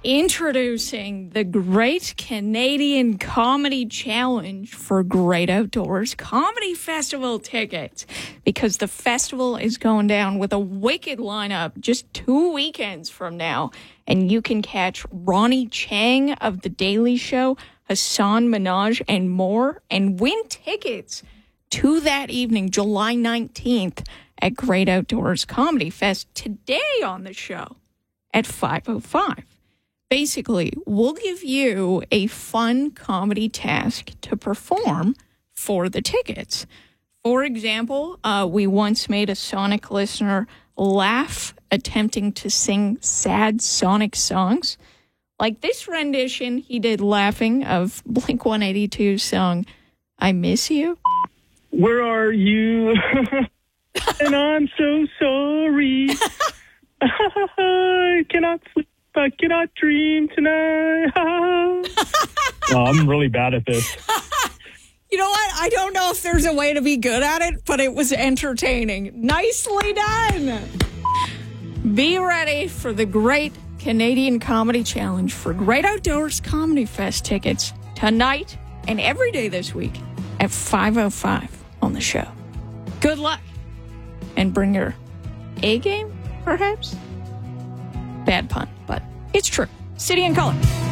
Introducing the Great Canadian Comedy Challenge for Great Outdoors Comedy Festival tickets, because the festival is going down with a wicked lineup just 2 weekends from now. And you can catch Ronnie Chang of The Daily Show, Hassan Minaj, and more, and win tickets to that evening, July 19th, at Great Outdoors Comedy Fest, today on the show at 5:05. Basically, we'll give you a fun comedy task to perform for the tickets. For example, we once made a Sonic listener laugh attempting to sing sad Sonic songs. Like this rendition he did laughing of Blink-182's song, I Miss You. Where are you? And I'm so sorry. I cannot sleep. I cannot dream tonight. Oh, I'm really bad at this. You know what? I don't know if there's a way to be good at it, but it was entertaining. Nicely done. Be ready for the Great Canadian Comedy Challenge for Great Outdoors Comedy Fest tickets tonight and every day this week at 5:05 on the show. Good luck. And bring your A game, perhaps? Bad pun, but it's true. City and Color.